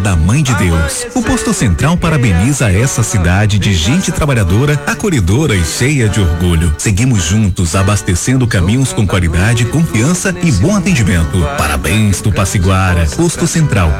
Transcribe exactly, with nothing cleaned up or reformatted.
da Mãe de Deus. O Posto Central parabeniza essa cidade de gente trabalhadora, acolhedora e cheia de orgulho. Seguimos juntos, abastecendo caminhos com qualidade, confiança e bom atendimento. Parabéns, Tupaciguara. Posto Central,